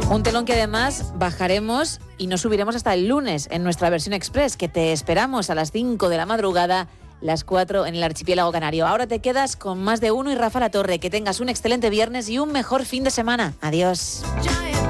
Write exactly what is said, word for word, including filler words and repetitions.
Un telón que además bajaremos y nos subiremos hasta el lunes en nuestra versión express, que te esperamos a las cinco de la madrugada, las cuatro en el archipiélago canario. Ahora te quedas con Más de Uno y Rafa La Torre. Que tengas un excelente viernes y un mejor fin de semana. Adiós.